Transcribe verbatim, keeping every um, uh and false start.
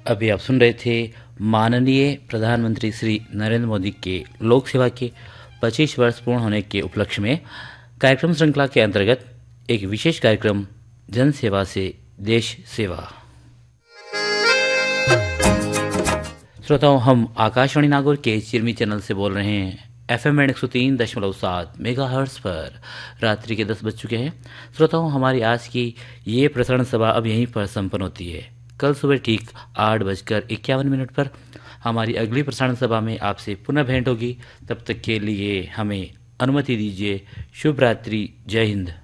अभी आप सुन रहे थे माननीय प्रधानमंत्री श्री नरेंद्र मोदी के लोक सेवा के पच्चीस वर्ष पूर्ण होने के उपलक्ष्य में कार्यक्रम श्रृंखला के अंतर्गत एक विशेष कार्यक्रम जन सेवा से देश सेवा। श्रोताओं, हम आकाशवाणी नागौर के चिरमी चैनल से बोल रहे हैं। एफ एम एक सौ तीन दशमलव सात मेगा हर्ट्स पर रात्रि के दस बज चुके हैं। श्रोताओं, हमारी आज की ये प्रसारण सभा अब यहीं पर संपन्न होती है। कल सुबह ठीक आठ बजकर इक्यावन मिनट पर हमारी अगली प्रसारण सभा में आपसे पुनः भेंट होगी। तब तक के लिए हमें अनुमति दीजिए। शुभ रात्रि। जय हिंद।